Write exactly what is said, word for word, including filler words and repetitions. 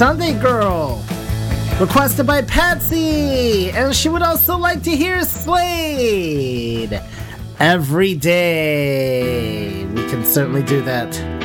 Sunday Girl, requested by Patsy, and she would also like to hear Slade, Every Day. We can certainly do that.